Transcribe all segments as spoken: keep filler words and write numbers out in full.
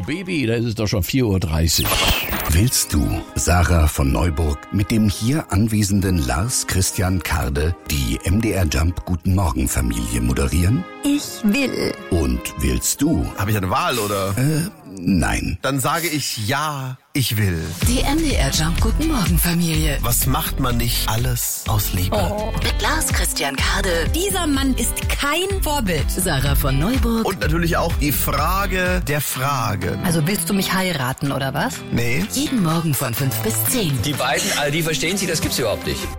Baby, da ist es doch schon vier Uhr dreißig. Willst du, Sarah von Neuburg, mit dem hier anwesenden Lars Christian Karde die M D R Jump Guten Morgen Familie moderieren? Ich will. Und willst du? Habe ich eine Wahl, oder? Äh, nein. Dann sage ich ja, ich will. Die M D R Jump Guten Morgen Familie. Was macht man nicht alles aus Liebe? Oh. Mit Lars Christian Karde. Dieser Mann ist kein Vorbild. Sarah von Neuburg. Und natürlich auch die Frage der Fragen. Also willst du mich heiraten, oder was? Nee. Jeden Morgen von fünf bis zehn. Die beiden, all die verstehen sich, das gibt's überhaupt nicht.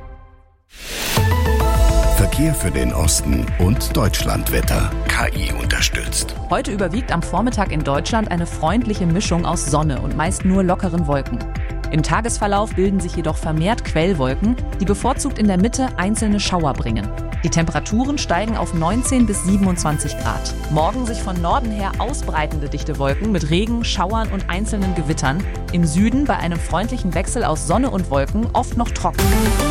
Verkehr für den Osten und Deutschlandwetter. K I unterstützt. Heute überwiegt am Vormittag in Deutschland eine freundliche Mischung aus Sonne und meist nur lockeren Wolken. Im Tagesverlauf bilden sich jedoch vermehrt Quellwolken, die bevorzugt in der Mitte einzelne Schauer bringen. Die Temperaturen steigen auf neunzehn bis siebenundzwanzig Grad. Morgen sich von Norden her ausbreitende dichte Wolken mit Regen, Schauern und einzelnen Gewittern. Im Süden bei einem freundlichen Wechsel aus Sonne und Wolken oft noch trocken.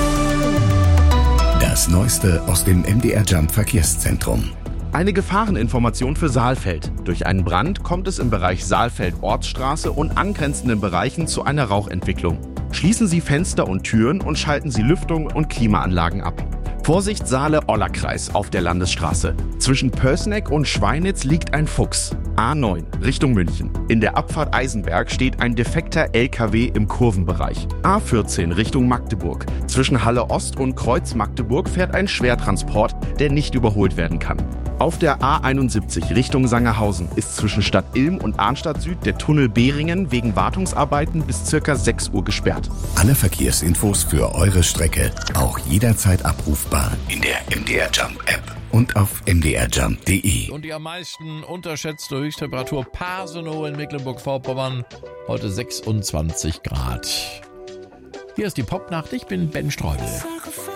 Das Neueste aus dem M D R Jump Verkehrszentrum. Eine Gefahreninformation für Saalfeld. Durch einen Brand kommt es im Bereich Saalfeld-Ortsstraße und angrenzenden Bereichen zu einer Rauchentwicklung. Schließen Sie Fenster und Türen und schalten Sie Lüftung und Klimaanlagen ab. Vorsicht Saale-Olla-Kreis auf der Landesstraße. Zwischen Pößneck und Schweinitz liegt ein Fuchs. A neun Richtung München. In der Abfahrt Eisenberg steht ein defekter L K W im Kurvenbereich. A vierzehn Richtung Magdeburg. Zwischen Halle Ost und Kreuz Magdeburg fährt ein Schwertransport, der nicht überholt werden kann. Auf der A einundsiebzig Richtung Sangerhausen ist zwischen Stadt Ilm und Arnstadt Süd der Tunnel Behringen wegen Wartungsarbeiten bis circa sechs Uhr gesperrt. Alle Verkehrsinfos für eure Strecke auch jederzeit abrufbar in der M D R Jump App und auf m d r jump punkt d e. Und die am meisten unterschätzte Höchsttemperatur Pasenow in Mecklenburg-Vorpommern. Heute sechsundzwanzig Grad. Hier ist die Popnacht. Ich bin Ben Streubel.